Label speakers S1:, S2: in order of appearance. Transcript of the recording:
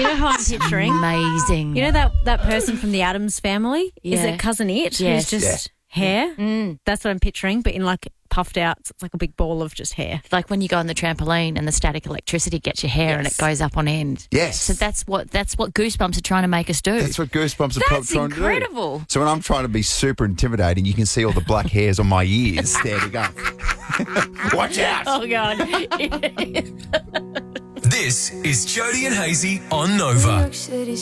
S1: You know who I'm picturing?
S2: Amazing.
S1: You know that person from the Addams Family? Is
S2: Yeah.
S1: it Cousin It?
S2: Yes.
S1: Who's just hair? That's what I'm picturing, but in like puffed out. So it's like a big ball of just hair.
S2: Like when you go on the trampoline and the static electricity gets your hair and it goes up on end.
S3: Yes.
S2: So that's what Goosebumps are trying to make us do.
S3: That's what Goosebumps are
S2: That's
S3: trying to do.
S2: incredible.
S3: So when I'm trying to be super intimidating, you can see all the black hairs on my ears standing up. Watch out.
S2: Oh, God.
S4: This is Jody and Hazy on Nova.